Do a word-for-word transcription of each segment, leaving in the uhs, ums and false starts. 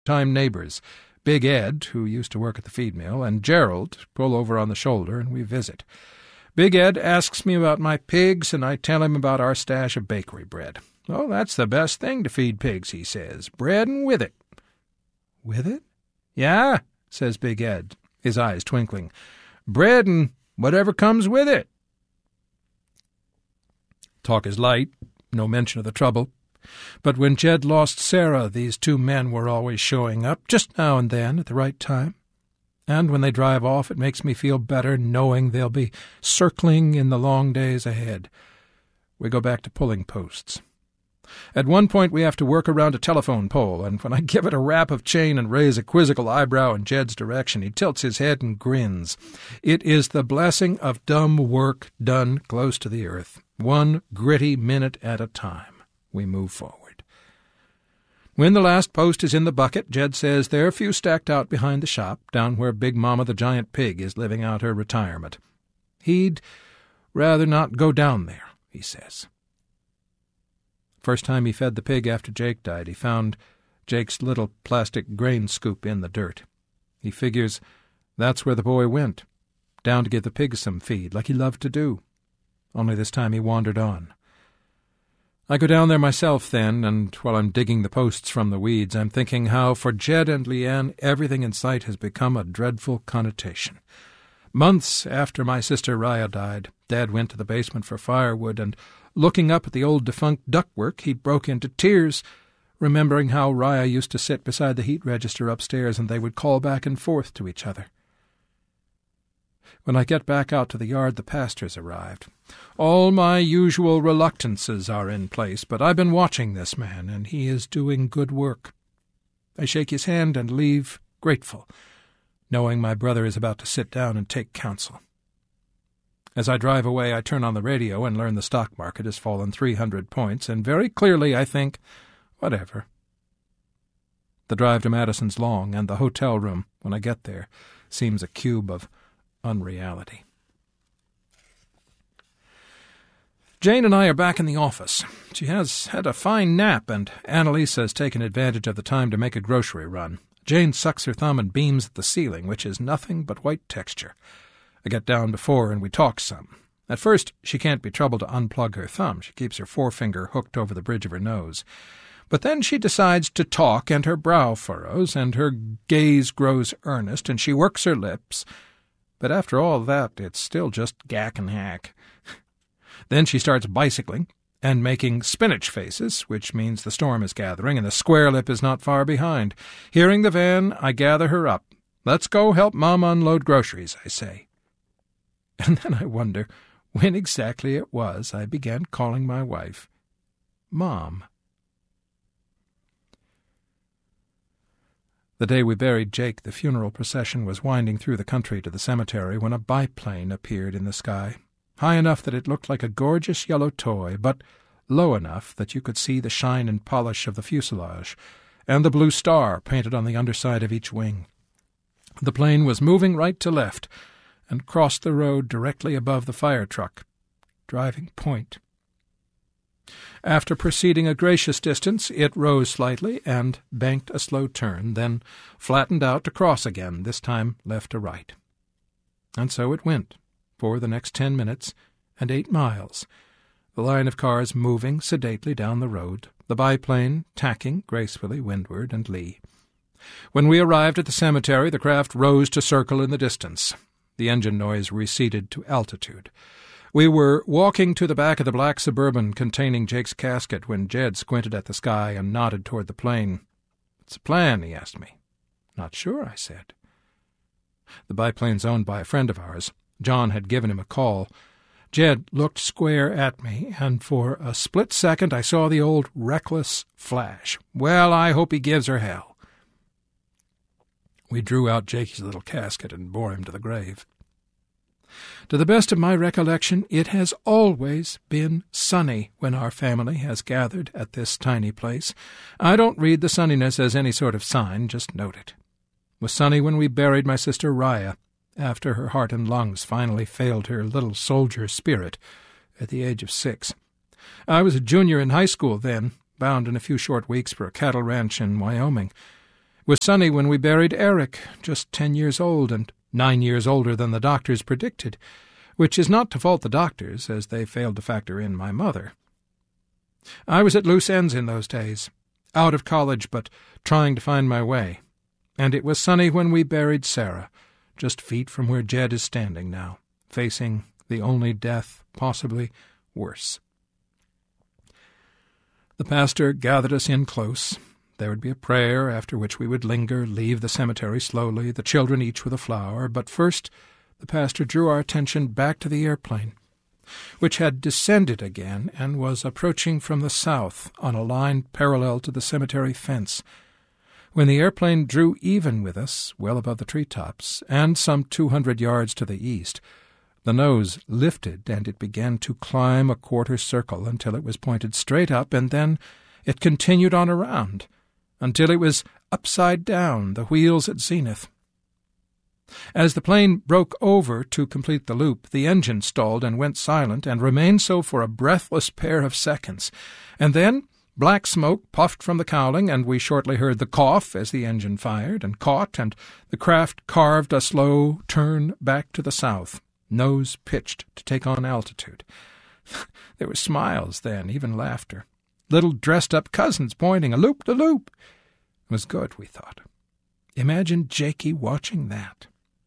time neighbors. Big Ed, who used to work at the feed mill, and Gerald pull over on the shoulder, and we visit. Big Ed asks me about my pigs, and I tell him about our stash of bakery bread. Oh, that's the best thing to feed pigs, he says. Bread and with it. With it? Yeah, says Big Ed, his eyes twinkling. Bread and whatever comes with it. Talk is light, no mention of the trouble. But when Jed lost Sarah, these two men were always showing up, just now and then, at the right time. And when they drive off, it makes me feel better knowing they'll be circling in the long days ahead. We go back to pulling posts. At one point we have to work around a telephone pole, and when I give it a rap of chain and raise a quizzical eyebrow in Jed's direction, he tilts his head and grins. It is the blessing of dumb work done close to the earth, one gritty minute at a time. We move forward. When the last post is in the bucket, Jed says there are a few stacked out behind the shop, down where Big Mama the giant pig is living out her retirement. He'd rather not go down there, he says. First time he fed the pig after Jake died, he found Jake's little plastic grain scoop in the dirt. He figures that's where the boy went, down to give the pigs some feed, like he loved to do. Only this time he wandered on. I go down there myself then, and while I'm digging the posts from the weeds, I'm thinking how, for Jed and Leanne, everything in sight has become a dreadful connotation. Months after my sister Raya died, Dad went to the basement for firewood, and looking up at the old defunct ductwork, he broke into tears, remembering how Raya used to sit beside the heat register upstairs, and they would call back and forth to each other. When I get back out to the yard, the pastor's arrived. All my usual reluctances are in place, but I've been watching this man, and he is doing good work. I shake his hand and leave, grateful, knowing my brother is about to sit down and take counsel. As I drive away, I turn on the radio and learn the stock market has fallen three hundred points, and very clearly I think, whatever. The drive to Madison's long, and the hotel room, when I get there, seems a cube of unreality. Jane and I are back in the office. She has had a fine nap, and Annalisa has taken advantage of the time to make a grocery run. Jane sucks her thumb and beams at the ceiling, which is nothing but white texture. I get down before, and we talk some. At first, she can't be troubled to unplug her thumb. She keeps her forefinger hooked over the bridge of her nose. But then she decides to talk, and her brow furrows, and her gaze grows earnest, and she works her lips. But after all that, it's still just gack and hack. Then she starts bicycling and making spinach faces, which means the storm is gathering, and the square lip is not far behind. Hearing the van, I gather her up. Let's go help Mom unload groceries, I say. And then I wonder when exactly it was I began calling my wife Mom. The day we buried Jake, the funeral procession was winding through the country to the cemetery when a biplane appeared in the sky, high enough that it looked like a gorgeous yellow toy, but low enough that you could see the shine and polish of the fuselage, and the blue star painted on the underside of each wing. The plane was moving right to left, and crossed the road directly above the fire truck, driving point. After proceeding a gracious distance, it rose slightly and banked a slow turn, then flattened out to cross again, this time left to right. And so it went, for the next ten minutes and eight miles, the line of cars moving sedately down the road, the biplane tacking gracefully windward and lee. When we arrived at the cemetery, the craft rose to circle in the distance. The engine noise receded to altitude. We were walking to the back of the black Suburban containing Jake's casket when Jed squinted at the sky and nodded toward the plane. "What's the plan?" he asked me. "Not sure," I said. The biplane's owned by a friend of ours. John had given him a call. Jed looked square at me, and for a split second I saw the old reckless flash. "Well, I hope he gives her hell." We drew out Jakey's little casket and bore him to the grave. To the best of my recollection, it has always been sunny when our family has gathered at this tiny place. I don't read the sunniness as any sort of sign, just note it. It was sunny when we buried my sister Raya, after her heart and lungs finally failed her little soldier spirit at the age of six. I was a junior in high school then, bound in a few short weeks for a cattle ranch in Wyoming. was sunny when we buried Eric, just ten years old and nine years older than the doctors predicted, which is not to fault the doctors, as they failed to factor in my mother. I was at loose ends in those days, out of college but trying to find my way, and it was sunny when we buried Sarah, just feet from where Jed is standing now, facing the only death possibly worse. The pastor gathered us in close. There would be a prayer, after which we would linger, leave the cemetery slowly, the children each with a flower, but first the pastor drew our attention back to the airplane, which had descended again and was approaching from the south on a line parallel to the cemetery fence. When the airplane drew even with us, well above the treetops, and some two hundred yards to the east, the nose lifted and it began to climb a quarter circle until it was pointed straight up, and then it continued on around until it was upside down, the wheels at zenith. As the plane broke over to complete the loop, the engine stalled and went silent, and remained so for a breathless pair of seconds. And then black smoke puffed from the cowling, and we shortly heard the cough as the engine fired and caught, and the craft carved a slow turn back to the south, nose pitched to take on altitude. There were smiles then, even laughter. Little dressed-up cousins pointing a loop-de-loop. It was good, we thought. Imagine Jakey watching that.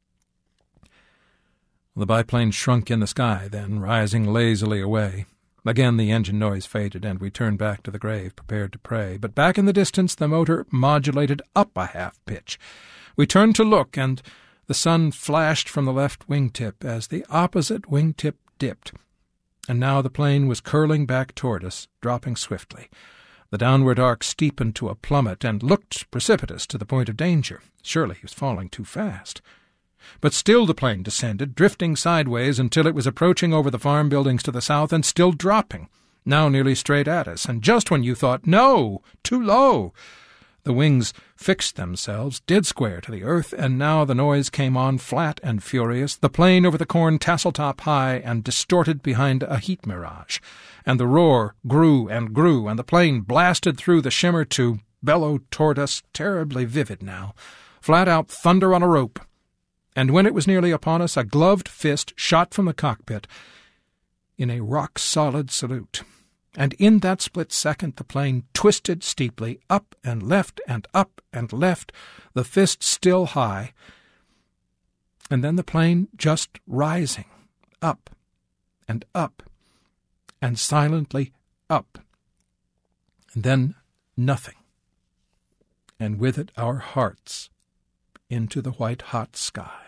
The biplane shrunk in the sky, then, rising lazily away. Again the engine noise faded, and we turned back to the grave, prepared to pray. But back in the distance the motor modulated up a half-pitch. We turned to look, and the sun flashed from the left wingtip as the opposite wingtip dipped. And now the plane was curling back toward us, dropping swiftly. The downward arc steepened to a plummet and looked precipitous to the point of danger. Surely he was falling too fast. But still the plane descended, drifting sideways until it was approaching over the farm buildings to the south and still dropping, now nearly straight at us. And just when you thought, no, too low, the wings fixed themselves, dead square to the earth, and now the noise came on flat and furious, the plane over the corn tassel-top high and distorted behind a heat mirage. And the roar grew and grew, and the plane blasted through the shimmer to bellow toward us, terribly vivid now, flat-out thunder on a rope. And when it was nearly upon us, a gloved fist shot from the cockpit in a rock-solid salute. And in that split second the plane twisted steeply, up and left and up and left, the fist still high, and then the plane just rising, up and up, and silently up, and then nothing, and with it our hearts into the white-hot sky.